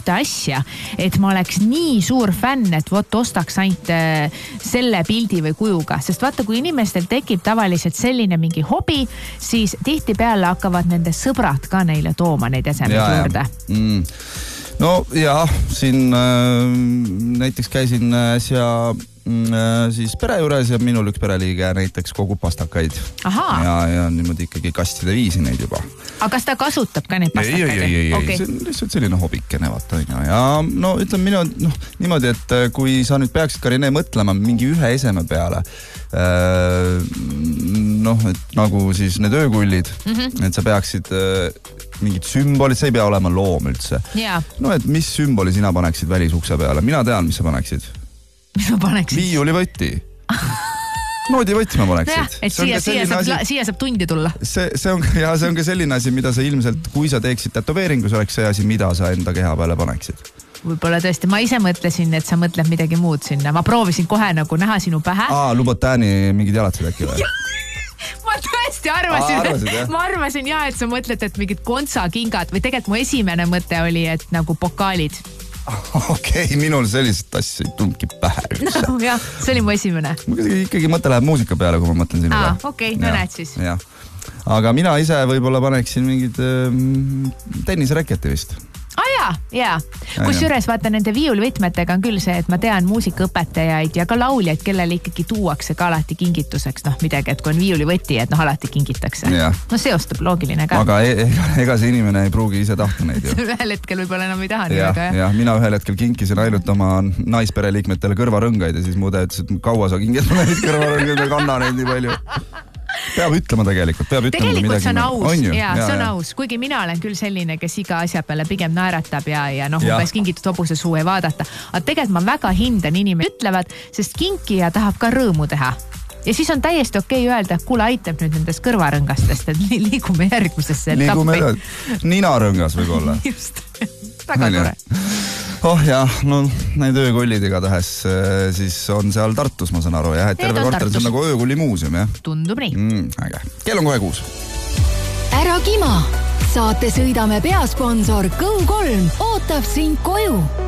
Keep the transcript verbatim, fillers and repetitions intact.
ühte asja, et ma oleks nii suur fänn, et vot ostaks ainult selle pildi või kujuga, sest vaata, kui inimestel tekib tavaliselt selline mingi hobi, siis tihti peale hakkavad nende sõbrad ka neile tooma neid esemeid juurde. Mm. No jah, siin äh, näiteks käisin äsja äh, siis pere juures ja minul üks pereliige näiteks kogub pastakaid. Aha. Ja, ja niimoodi ikkagi kastide viisi neid juba. Aga kas ta kasutab ka neid pastakaid? Ei, ei, ei, ei. Okay. See on lihtsalt selline hobikene, vaata. Ja no ütleme minu, noh, niimoodi, et kui sa nüüd peaksid ka Rene mõtlema mingi ühe eseme peale, äh, noh, et nagu siis need öökullid, mm-hmm. et sa peaksid äh, mingid sümbolid, see ei pea olema loom üldse. Yeah. No et mis sümboli sina paneksid välisukse peale? Mina tean, mis sa paneksid. Mis ma paneksid? Viiulivõtti. Noodivõtti ma paneksid. Ja, et siia, siia, saab, asi, siia saab tundi tulla. See, see, on, ja, see on ka selline asi, mida sa ilmselt, kui sa teeksid tätoveeringus, oleks see asi, mida sa enda keha peale paneksid. Võib-olla tõesti, ma ise mõtlesin, et sa mõtled midagi muud sinna. Ma proovisin kohe nagu näha sinu pähe. Aa, lubad tääni mingid jalatsed äkki või? Ma tõesti arvasin, Aa, arvasid, et, ma arvasin ja, et sa mõtled, et mingid kontsakingad või tegelikult mu esimene mõte oli, et nagu pokaalid. Okei, okay, minul sellised asja ei tundki pähe üldse. No, jah, see oli mu esimene. Ma ikkagi mõte läheb muusika peale, kui ma mõtlen sinu peale. Aa, okei, okay, no ja, näed siis. Ja. Aga mina ise võib-olla paneksin mingid ähm, tennisereketi vist. Ah jaa, jaa. Kus üles vaata nende viiulvõtmetega on küll see, et ma tean muusikaõpetajaid ja ka lauljaid, kellele ikkagi tuuakse ka alati kingituseks, noh midagi, et kui on viiulivõti, et noh alati kingitakse. Ja. No seostub loogiline ka. Aga ega see inimene ei pruugi ise tahta neid ju. Ühel hetkel võib-olla enam ei taha ja, nii väga. Ja, mina ühel hetkel kinkisin ainult oma naispereliikmetele kõrvarõngaid ja siis muude ütles, et kaua sa kingid mulle neid kõrvarõngaid ja kanna neid nii palju. Peab ütlema tegelikult, peab ütlema tegelikult midagi. See on aus, on ju? ja, ja, see on ja. aus, kuigi mina olen küll selline, kes iga asja peale pigem naeratab ja, ja noh, umbes kingitud hobuse suu ei vaadata. Aga tegelikult ma väga hindan inimesed ütlevad, sest kinkija tahab ka rõõmu teha. Ja siis on täiesti okei öelda, et kuule aitab nüüd nendest kõrvarõngastest, et liigume järgmisesse etappi. Liigume edasi. Ninarõngas võib olla. Just, väga tore. Oh jah, no need öökullid igatahes siis on seal Tartus, ma saan aru, jah, et terve korter see on nagu öökullimuuseum, jah? Tundub nii. Mm, äge. Kell on kohe kuus. Ära kima! Saate sõidame peasponsor Go kolm ootab sind koju.